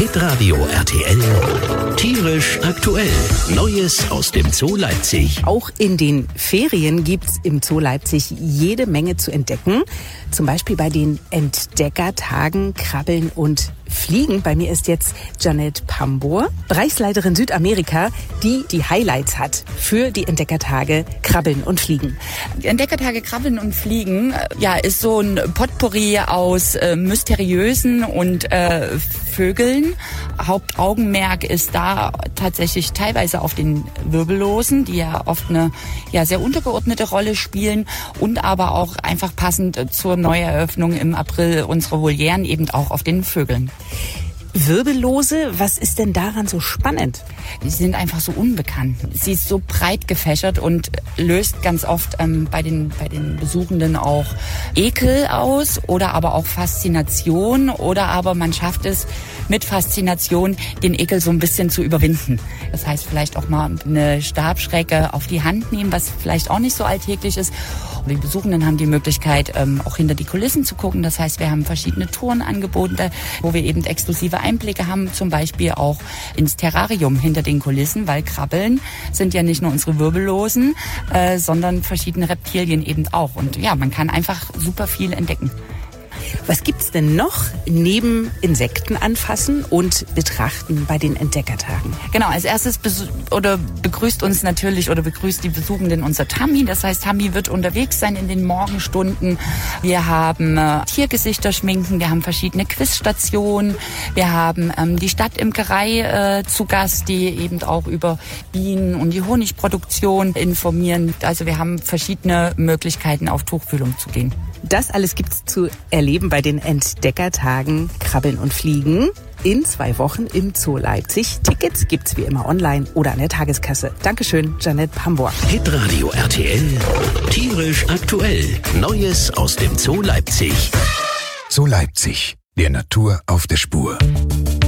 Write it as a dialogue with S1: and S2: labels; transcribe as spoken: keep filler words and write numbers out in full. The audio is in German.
S1: Hitradio R T L, tierisch aktuell. Neues aus dem Zoo Leipzig.
S2: Auch in den Ferien gibt's im Zoo Leipzig jede Menge zu entdecken. Zum Beispiel bei den Entdeckertagen Krabbeln und Fliegen. Bei mir ist jetzt Janet Pambor, Bereichsleiterin Südamerika, die die Highlights hat für die Entdeckertage Krabbeln und Fliegen.
S3: Die Entdeckertage Krabbeln und Fliegen, ja, ist so ein Potpourri aus äh, mysteriösen und äh, Vögeln. Hauptaugenmerk ist da tatsächlich teilweise auf den Wirbellosen, die ja oft eine ja sehr untergeordnete Rolle spielen, und aber auch einfach passend zur Neueröffnung im April unserer Volieren eben auch auf den Vögeln.
S2: Wirbellose, was ist denn daran so spannend?
S3: Sie sind einfach so unbekannt. Sie ist so breit gefächert und löst ganz oft ähm, bei den bei den Besuchenden auch Ekel aus oder aber auch Faszination, oder aber man schafft es mit Faszination, den Ekel so ein bisschen zu überwinden. Das heißt, vielleicht auch mal eine Stabschrecke auf die Hand nehmen, was vielleicht auch nicht so alltäglich ist. Und die Besuchenden haben die Möglichkeit, ähm, auch hinter die Kulissen zu gucken. Das heißt, wir haben verschiedene Touren angeboten, wo wir eben exklusive Einblicke haben, zum Beispiel auch ins Terrarium hinter den Kulissen, weil Krabbeln sind ja nicht nur unsere Wirbellosen, äh, sondern verschiedene Reptilien eben auch. Und ja, man kann einfach super viel entdecken.
S2: Was gibt's denn noch neben Insekten anfassen und betrachten bei den Entdeckertagen?
S3: Genau, als erstes besu- oder begrüßt uns natürlich oder begrüßt die Besuchenden unser Tammy. Das heißt, Tammy wird unterwegs sein in den Morgenstunden. Wir haben äh, Tiergesichter schminken, wir haben verschiedene Quizstationen, wir haben ähm, die Stadtimkerei äh, zu Gast, die eben auch über Bienen und die Honigproduktion informieren. Also wir haben verschiedene Möglichkeiten, auf Tuchfühlung zu gehen.
S2: Das alles gibt's zu erleben bei den Entdeckertagen Krabbeln und Fliegen in zwei Wochen im Zoo Leipzig. Tickets gibt's wie immer online oder an der Tageskasse. Dankeschön, Janet Pambor.
S1: Hitradio R T L, tierisch aktuell. Neues aus dem Zoo Leipzig.
S4: Zoo Leipzig, der Natur auf der Spur.